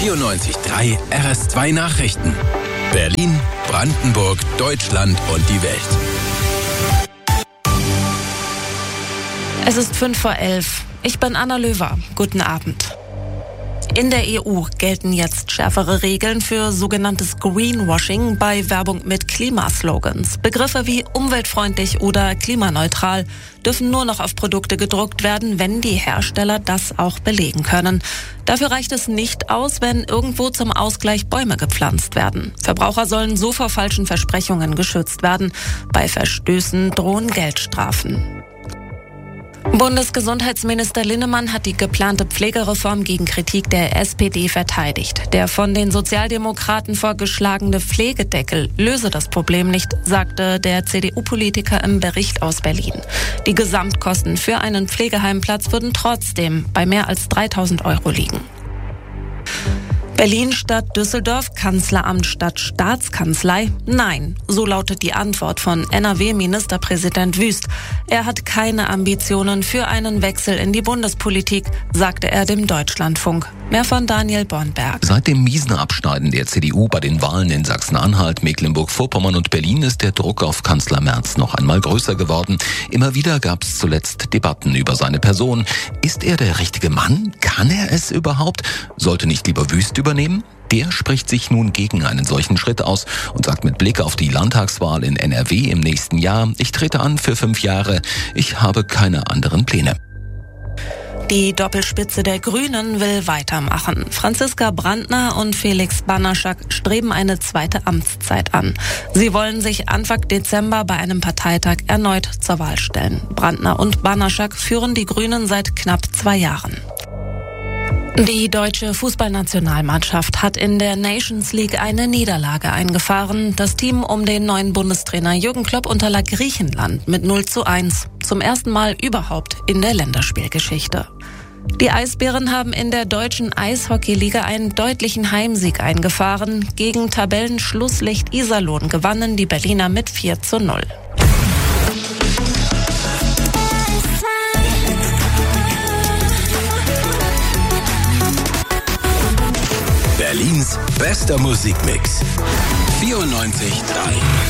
94.3 RS2 Nachrichten. Berlin, Brandenburg, Deutschland und die Welt. Es ist 11:05. Ich bin Anna Löwer. Guten Abend. In der EU gelten jetzt schärfere Regeln für sogenanntes Greenwashing bei Werbung mit Klimaslogans. Begriffe wie umweltfreundlich oder klimaneutral dürfen nur noch auf Produkte gedruckt werden, wenn die Hersteller das auch belegen können. Dafür reicht es nicht aus, wenn irgendwo zum Ausgleich Bäume gepflanzt werden. Verbraucher sollen so vor falschen Versprechungen geschützt werden. Bei Verstößen drohen Geldstrafen. Bundesgesundheitsminister Linnemann hat die geplante Pflegereform gegen Kritik der SPD verteidigt. Der von den Sozialdemokraten vorgeschlagene Pflegedeckel löse das Problem nicht, sagte der CDU-Politiker im Bericht aus Berlin. Die Gesamtkosten für einen Pflegeheimplatz würden trotzdem bei mehr als 3.000 € liegen. Berlin statt Düsseldorf, Kanzleramt statt Staatskanzlei? Nein, so lautet die Antwort von NRW-Ministerpräsident Wüst. Er hat keine Ambitionen für einen Wechsel in die Bundespolitik, sagte er dem Deutschlandfunk. Mehr von Daniel Bornberg. Seit dem miesen Abschneiden der CDU bei den Wahlen in Sachsen-Anhalt, Mecklenburg-Vorpommern und Berlin ist der Druck auf Kanzler Merz noch einmal größer geworden. Immer wieder gab es zuletzt Debatten über seine Person. Ist er der richtige Mann? Kann er es überhaupt? Sollte nicht lieber Wüst übernehmen? Der spricht sich nun gegen einen solchen Schritt aus und sagt mit Blick auf die Landtagswahl in NRW im nächsten Jahr: Ich trete an für 5 Jahre. Ich habe keine anderen Pläne. Die Doppelspitze der Grünen will weitermachen. Franziska Brandner und Felix Banaschak streben eine zweite Amtszeit an. Sie wollen sich Anfang Dezember bei einem Parteitag erneut zur Wahl stellen. Brandner und Banaschak führen die Grünen seit knapp 2 Jahren. Die deutsche Fußballnationalmannschaft hat in der Nations League eine Niederlage eingefahren. Das Team um den neuen Bundestrainer Jürgen Klopp unterlag Griechenland mit 0:1. Zum ersten Mal überhaupt in der Länderspielgeschichte. Die Eisbären haben in der deutschen Eishockeyliga einen deutlichen Heimsieg eingefahren. Gegen Tabellenschlusslicht Iserlohn gewannen die Berliner mit 4:0. Berlins bester Musikmix. 94.3